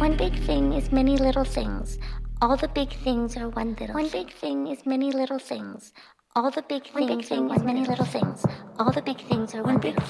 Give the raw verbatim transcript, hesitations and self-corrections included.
One big thing is many little things. All the big things are one little. One big thing is many little things. All the big things are one many little things. All the big things are one big